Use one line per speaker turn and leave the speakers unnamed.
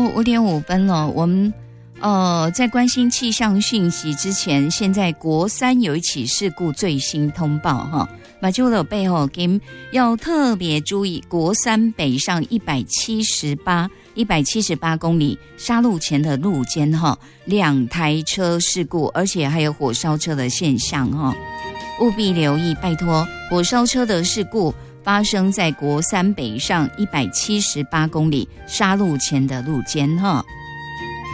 5:05了，我们在关心气象讯息之前，现在国三有一起事故最新通报哈，马就了背后给要特别注意，国三北上178公里杀戮前的路肩哈，2台车事故，而且还有火烧车的现象哈，务必留意，拜托，火烧车的事故发生在国三北上178公里杀戮前的路肩哈。